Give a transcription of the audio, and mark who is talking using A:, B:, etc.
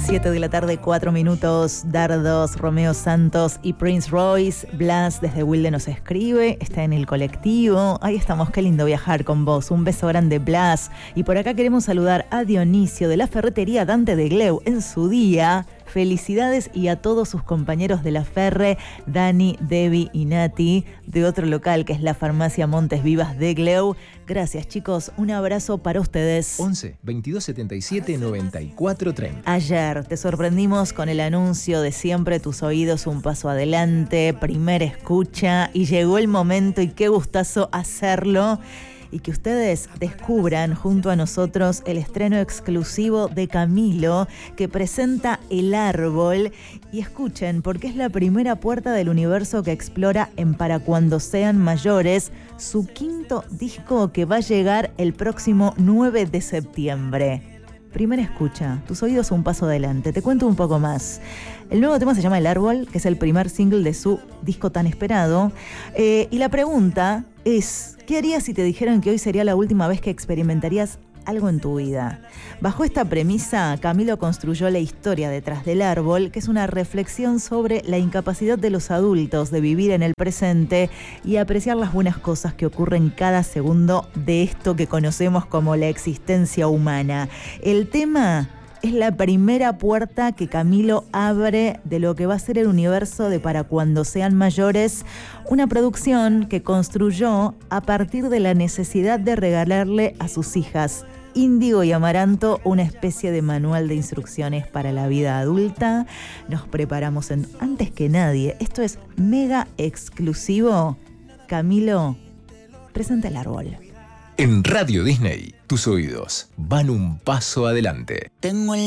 A: 7 de la tarde, 4 minutos. Dardos, Romeo Santos y Prince Royce. Blas desde Wilde nos escribe, está en el colectivo. Ahí estamos, qué lindo viajar con vos. Un beso grande, Blas. Y por acá queremos saludar a Dionisio de la ferretería Dante de Gleu en su día. Felicidades y a todos sus compañeros de la Ferre, Dani, Debbie y Nati, de otro local que es la farmacia Montes Vivas de Gleu. Gracias, chicos. Un abrazo para ustedes.
B: 11 22 77 94 30.
A: Ayer te sorprendimos con el anuncio de Siempre tus oídos un paso adelante, primera escucha, y llegó el momento y qué gustazo hacerlo. Y que ustedes descubran junto a nosotros el estreno exclusivo de Camilo, que presenta El Árbol. Y escuchen, porque es la primera puerta del universo que explora en Para Cuando Sean Mayores, su quinto disco que va a llegar el próximo 9 de septiembre. Primera escucha, tus oídos un paso adelante. Te cuento un poco más. El nuevo tema se llama El Árbol, que es el primer single de su disco tan esperado. Y la pregunta es, ¿qué harías si te dijeran que hoy sería la última vez que experimentarías algo en tu vida? Bajo esta premisa, Camilo construyó la historia detrás del Árbol, que es una reflexión sobre la incapacidad de los adultos de vivir en el presente y apreciar las buenas cosas que ocurren cada segundo de esto que conocemos como la existencia humana. El tema es la primera puerta que Camilo abre de lo que va a ser el universo de Para Cuando Sean Mayores, una producción que construyó a partir de la necesidad de regalarle a sus hijas, Índigo y Amaranto, una especie de manual de instrucciones para la vida adulta. Nos preparamos antes que nadie. Esto es mega exclusivo. Camilo, presenta El Árbol.
B: En Radio Disney, tus oídos van un paso adelante.
C: Tengo el